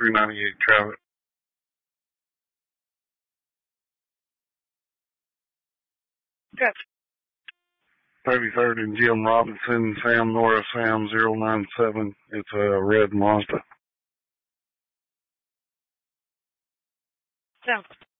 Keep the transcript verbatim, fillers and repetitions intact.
three ninety-eight Travis. Gotcha. thirty-third and Jim Robinson, Sam Nora, Sam zero nine seven. It's a red Mazda. Sounds